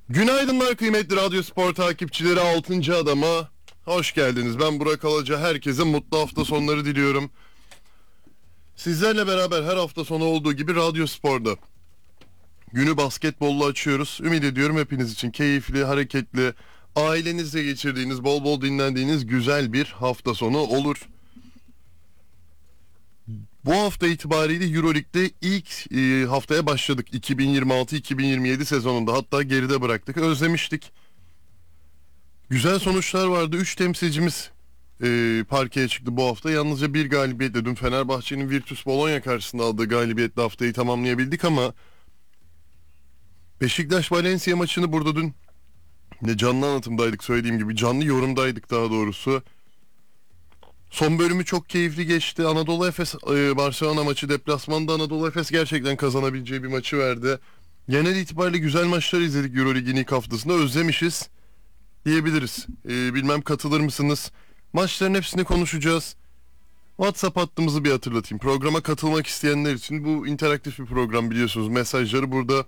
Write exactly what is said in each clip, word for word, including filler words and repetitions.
Günaydınlar kıymetli Radyo Spor takipçileri, altıncı Adam'a hoş geldiniz. Ben Burak Alaca, herkese mutlu hafta sonları diliyorum. Sizlerle beraber her hafta sonu olduğu gibi Radyo Spor'da günü basketbolla açıyoruz. Ümit ediyorum hepiniz için keyifli, hareketli, ailenizle geçirdiğiniz, bol bol dinlendiğiniz güzel bir hafta sonu olur. Bu hafta itibariyle Euroleague'de ilk e, haftaya başladık. iki bin yirmi altı iki bin yirmi yedi sezonunda, hatta geride bıraktık. Özlemiştik. Güzel sonuçlar vardı. Üç temsilcimiz e, parkeye çıktı bu hafta. Yalnızca bir galibiyetle, dün Fenerbahçe'nin Virtus Bologna karşısında aldığı galibiyetle haftayı tamamlayabildik ama Beşiktaş-Valencia maçını burada dün ne canlı anlatımdaydık, söylediğim gibi canlı yorumdaydık daha doğrusu. Son bölümü çok keyifli geçti. Anadolu Efes e, Barcelona maçı deplasmanda Anadolu Efes gerçekten kazanabileceği bir maçı verdi. Genel itibariyle güzel maçlar izledik Euroleague'in ilk haftasında. Özlemişiz diyebiliriz. E, bilmem katılır mısınız? Maçların hepsini konuşacağız. WhatsApp hattımızı bir hatırlatayım. Programa katılmak isteyenler için, bu interaktif bir program biliyorsunuz. Mesajları burada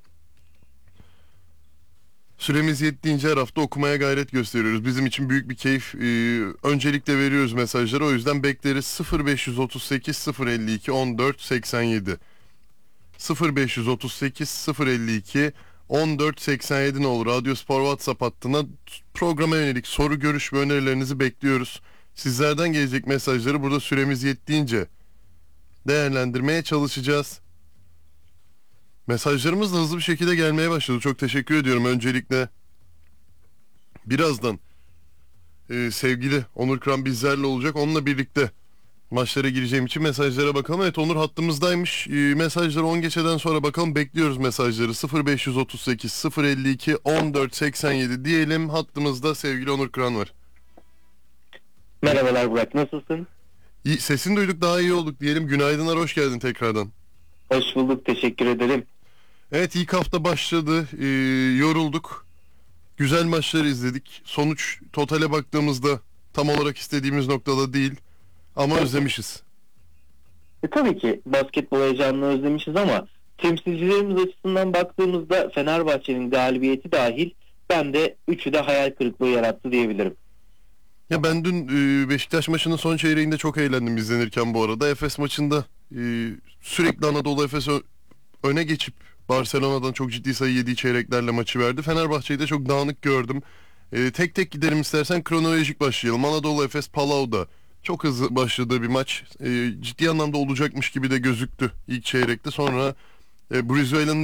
süremiz yettiğince her hafta okumaya gayret gösteriyoruz. Bizim için büyük bir keyif. Ee, öncelikle veriyoruz mesajları. O yüzden bekleriz. sıfır beş otuz sekiz sıfır elli iki on dört seksen yedi sıfır beş otuz sekiz sıfır elli iki on dört seksen yedi ne olur. Radyo Spor WhatsApp hattına programa yönelik soru, görüş ve önerilerinizi bekliyoruz. Sizlerden gelecek mesajları burada süremiz yettiğince değerlendirmeye çalışacağız. Mesajlarımız da hızlı bir şekilde gelmeye başladı. Çok teşekkür ediyorum. Öncelikle birazdan e, sevgili Onur Kıran bizlerle olacak. Onunla birlikte maçlara gireceğim için mesajlara bakalım. Evet, Onur hattımızdaymış. E, mesajları on geçeden sonra bakalım. Bekliyoruz mesajları. sıfır beş otuz sekiz sıfır elli iki on dört seksen yedi diyelim. Hattımızda sevgili Onur Kıran var. Merhabalar Burak, nasılsın? İyi, sesini duyduk, daha iyi olduk diyelim. Günaydınlar, hoş geldin tekrardan. Hoş bulduk, teşekkür ederim. Evet, ilk hafta başladı. E, yorulduk. Güzel maçları izledik. Sonuç totale baktığımızda tam olarak istediğimiz noktada değil. Ama özlemişiz. E, tabii ki basketbol heyecanını özlemişiz ama temsilcilerimiz açısından baktığımızda Fenerbahçe'nin galibiyeti dahil ben de üçü de hayal kırıklığı yarattı diyebilirim. Ya ben dün e, Beşiktaş maçının son çeyreğinde çok eğlendim izlenirken bu arada. Efes maçında e, sürekli Anadolu Efes ö- öne geçip Barcelona'dan çok ciddi sayı yediği çeyreklerle maçı verdi. Fenerbahçe'yi de çok dağınık gördüm. E, tek tek gidelim istersen, kronolojik başlayalım. Anadolu Efes Palau'da çok hızlı başladığı bir maç. E, ciddi anlamda olacakmış gibi de gözüktü ilk çeyrekte. Sonra e, Brizuela'nın